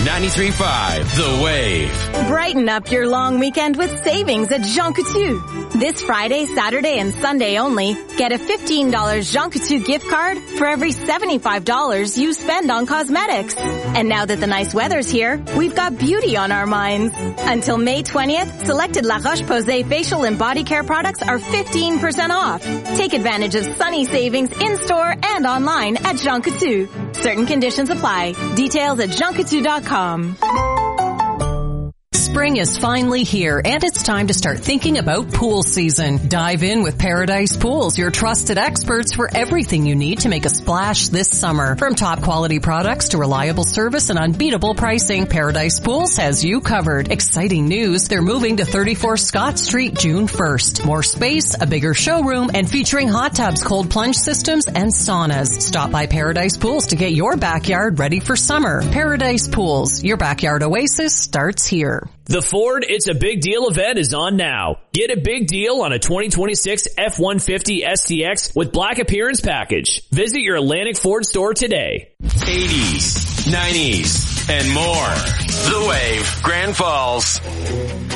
93.5 The Wave. Brighten up your long weekend with savings at Jean Coutu. This Friday, Saturday, and Sunday only, get a $15 Jean Coutu gift card for every $75 you spend on cosmetics. And now that the nice weather's here, we've got beauty on our minds. Until May 20th, selected La Roche-Posay facial and body care products are 15% off. Take advantage of sunny savings in-store and online at Jean Coutu. Certain conditions apply. Details at jeancoutu.com. Spring is finally here, and it's time to start thinking about pool season. Dive in with Paradise Pools, your trusted experts for everything you need to make a splash this summer. From top quality products to reliable service and unbeatable pricing, Paradise Pools has you covered. Exciting news, they're moving to 34 Scott Street June 1st. More space, a bigger showroom, and featuring hot tubs, cold plunge systems, and saunas. Stop by Paradise Pools to get your backyard ready for summer. Paradise Pools, your backyard oasis starts here. The Ford It's a Big Deal event is on now. Get a big deal on a 2026 F-150 STX with Black Appearance Package. Visit your Atlantic Ford store today. 80s, 90s, and more. The Wave, Grand Falls.